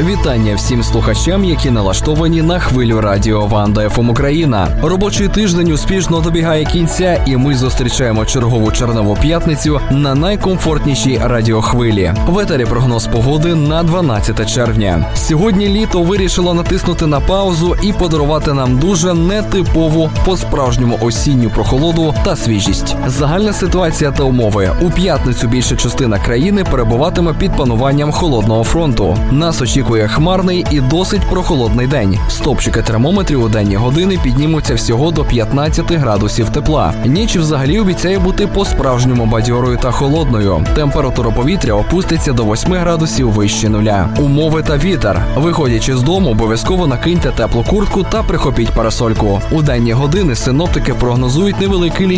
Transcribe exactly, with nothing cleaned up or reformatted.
Вітання всім слухачам, які налаштовані на хвилю радіо Ванда еф ем Україна. Робочий тиждень успішно добігає кінця, і ми зустрічаємо чергову червневу п'ятницю на найкомфортнішій радіохвилі. В етері прогноз погоди на дванадцяте червня. Сьогодні літо вирішило натиснути на паузу і подарувати нам дуже нетипову по-справжньому осінню прохолоду та свіжість. Загальна ситуація та умови. У п'ятницю більша частина країни перебуватиме під пануванням холодного фронту. Нас очікує хмарний і досить прохолодний день. Стопчики термометрів у денні години піднімуться всього до п'ятнадцяти градусів тепла. Ніч взагалі обіцяє бути по-справжньому бадьорою та холодною. Температура повітря опуститься до восьми градусів вище нуля. Умови та вітер. Виходячи з дому, обов'язково накиньте теплу куртку та прихопіть парасольку. У денні години синоптики прогнозують невеликий літній